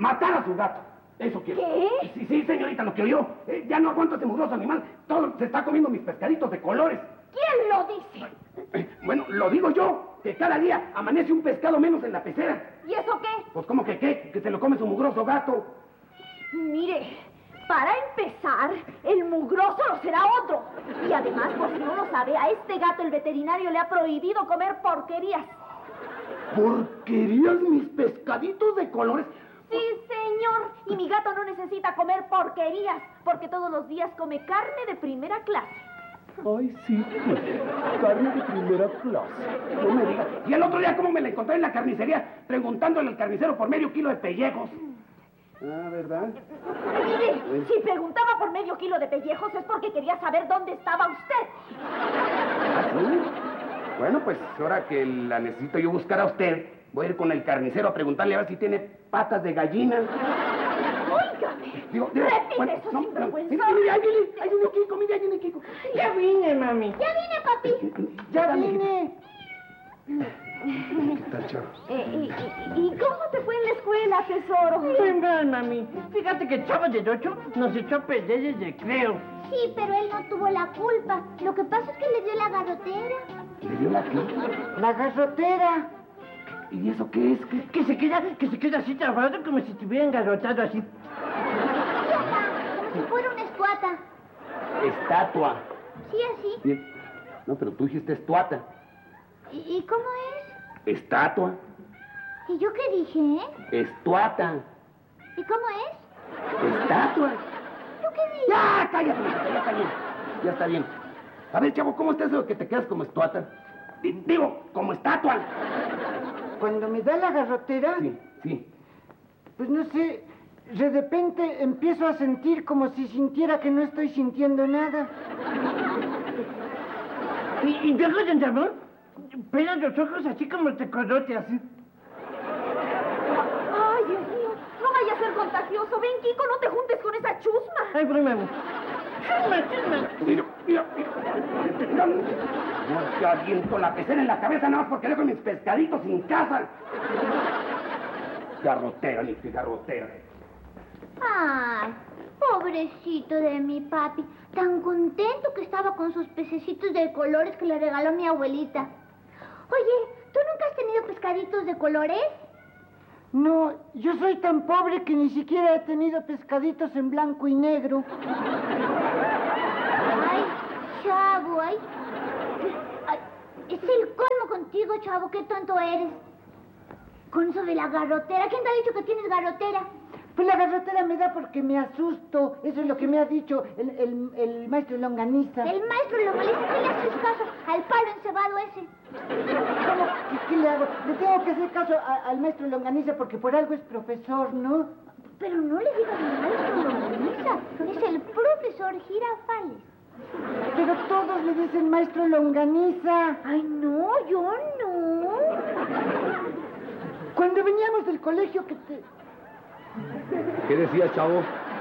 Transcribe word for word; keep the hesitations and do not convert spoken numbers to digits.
matar a su gato. Eso quiero. ¿Qué? Sí, sí, señorita, lo que oyó. Eh, ya no aguanto ese mugroso animal. Todo se está comiendo mis pescaditos de colores. ¿Quién lo dice? Eh, bueno, lo digo yo, que cada día amanece un pescado menos en la pecera. ¿Y eso qué? Pues, ¿cómo que qué? Que se lo come su mugroso gato. Mire, para empezar, el mugroso lo será otro. Y además, por si no lo sabe, a este gato el veterinario le ha prohibido comer porquerías. ¿Porquerías mis pescaditos de colores? Sí, señor. Y mi gato no necesita comer porquerías, porque todos los días come carne de primera clase. Ay, sí, carne de primera clase. No me digas. Y el otro día, ¿cómo me la encontré en la carnicería? Preguntándole al carnicero por medio kilo de pellejos. Ah, ¿verdad? Mire, pues... si preguntaba por medio kilo de pellejos es porque quería saber dónde estaba usted. ¿Ah, sí? Bueno, pues ahora que la necesito yo buscar a usted, voy a ir con el carnicero a preguntarle a ver si tiene patas de gallina. Óigame. Digo, digo, repite bueno, eso, no, sinvergüenza. No, mire, ahí viene, ahí viene Kiko, mire, ahí viene Kiko. Ya vine, mami. Ya vine, papi. Ya vine. ¿Qué tal, chavos? Eh, y, y, ¿Y cómo te fue en la escuela, tesoro? Bien, bien, mami. Fíjate que Chavo de ocho nos echó a perder el recreo. Sí, pero él no tuvo la culpa. Lo que pasa es que le dio la garrotera. ¿Le dio la qué? La garrotera. ¿Y eso qué es? ¿Qué? Que se queda, que se queda así trabado como si estuvieran garrotado así. Sí, papá, como si fuera una estuata. Estatua. Sí, así. Bien. No, pero tú dijiste estuata. ¿Y, y cómo es? Estatua. ¿Y yo qué dije, eh? Estuata. ¿Y cómo es? Estatua. ¿Tú qué dices? ¡Ya! ¡Cállate! Ya está bien. Ya está bien. A ver, chavo, ¿cómo está eso de que te quedas como estuata? D- digo, como estatua. Cuando me da la garrotera, Sí, sí. pues no sé, de repente empiezo a sentir como si sintiera que no estoy sintiendo nada. Y, y luego, don Ramón, pegan los ojos así como te corote, así. Ay, Dios mío, no vaya a ser contagioso. Ven, Kiko, no te juntes con esa chusma. Ay, por mami. Chusma, chusma. Mira, mira, mira. No te aviento la pecera en la cabeza nada más porque dejo mis pescaditos sin casa. Garrotera, ni que garrotera. Ay, pobrecito de mi papi. Tan contento que estaba con sus pececitos de colores que le regaló mi abuelita. Oye, ¿tú nunca has tenido pescaditos de colores? No, yo soy tan pobre que ni siquiera he tenido pescaditos en blanco y negro. Ay, chavo, ay. Ay, es el colmo contigo, chavo, qué tonto eres. Con eso de la garrotera, ¿quién te ha dicho que tienes garrotera? Pues la garrotera me da porque me asusto. Eso es lo que me ha dicho el, el, el maestro Longaniza. El maestro Longaniza, ¿qué le haces caso al palo encebado ese? ¿Cómo? ¿Qué, qué le hago? Le tengo que hacer caso a, al maestro Longaniza porque por algo es profesor, ¿no? Pero no le digas al maestro Longaniza, es el profesor Girafales. Pero todos le dicen maestro Longaniza. Ay, no, yo no. Cuando veníamos del colegio que te... ¿Qué decía, chavo?